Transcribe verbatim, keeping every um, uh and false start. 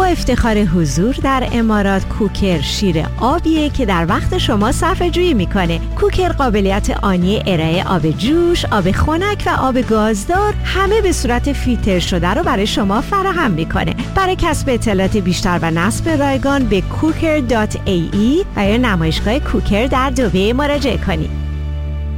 با افتخار حضور در امارات کوکر شیر آبیه که در وقت شما صرفه جویی میکنه. کوکر قابلیت آنی ارائه آب جوش، آب خنک و آب گازدار همه به صورت فیلتر شده رو برای شما فراهم میکنه. برای کسب اطلاعات بیشتر و نصب رایگان به کوکر دات ای ای و یا نمایشگاه کوکر در دبی مراجعه کنید.